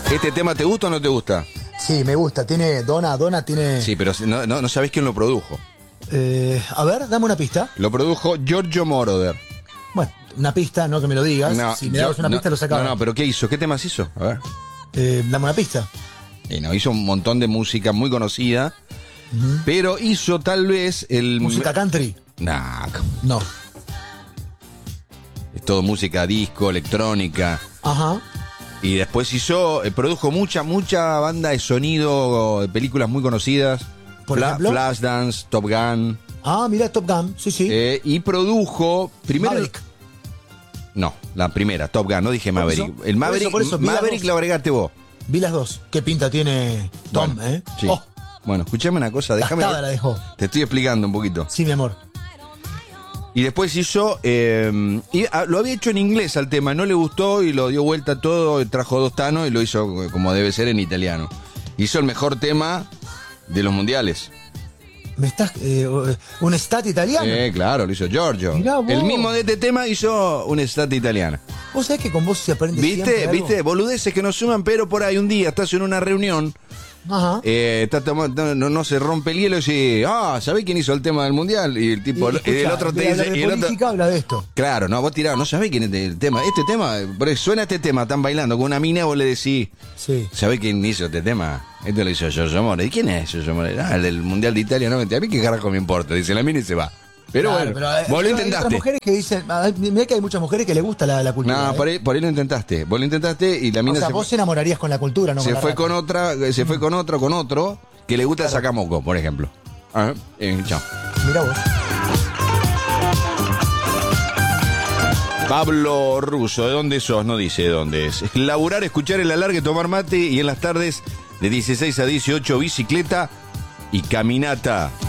¿Este tema te gusta o no te gusta? Sí, me gusta. Tiene Donna tiene... Sí, pero no sabés quién lo produjo. A ver, dame una pista. Lo produjo Giorgio Moroder. Bueno, una pista, no que me lo digas. No, Si me dabas una pista lo sacaba. No, pero ¿qué hizo? ¿Qué temas hizo? A ver. Dame una pista. Hizo un montón de música muy conocida, pero hizo tal vez el... ¿Música country? Nah, No. es todo música disco, electrónica. Ajá. Y después produjo mucha banda de sonido, de películas muy conocidas. ¿Por ejemplo? Flashdance, Top Gun. Ah, mira, Top Gun, sí. Y produjo... primero Maverick. No, la primera, Top Gun, no dije Maverick. El Maverick, por eso, Maverick lo agregaste vos. Vi las dos. ¿Qué pinta tiene Tom, Bueno, eh? Sí. Oh, Bueno, escuchame una cosa, déjame... gastada la dejó. Te estoy explicando un poquito. Sí, mi amor. Y después hizo... lo había hecho en inglés al tema, no le gustó y lo dio vuelta todo, trajo dos tanos y lo hizo como debe ser en italiano. Hizo el mejor tema de los mundiales. ¿Me estás... un stat italiano? Claro, lo hizo Giorgio. Mirá vos. El mismo de este tema hizo una estate italiana. ¿Vos sabés que con vos se aprende siempre algo? ¿Viste? Boludeces que nos suman, pero por ahí un día estás en una reunión, Ajá. no se rompe el hielo y dice, ¿sabés quién hizo el tema del mundial? Y el tipo, Y, el otro te dice... De y el otro, política habla de esto. claro, no, vos tirás, no sabés quién es el tema. Este tema, suena este tema, están bailando con una mina, vos le decís, Sí. ¿sabés quién hizo este tema? Este lo hizo Giorgio Moroder. ¿Y quién es Giorgio Moroder? El del Mundial de Italia 90. A mí qué carajo me importa, dice la mina y se va. Pero Claro, bueno, pero, vos lo hay intentaste. otras mujeres que dicen... Mirá que hay muchas mujeres que les gusta la cultura. No, por ahí lo intentaste. Vos lo intentaste y la mina O sea, vos se enamorarías con la cultura, ¿no? se con la fue rata. con otra, se fue con otro que le gusta el sacamoco, por ejemplo. Chao. Mirá vos. Pablo Russo, ¿de dónde sos? No dice de dónde es. Laburar, escuchar el alargue, tomar mate y en las tardes de 16 a 18 bicicleta y caminata.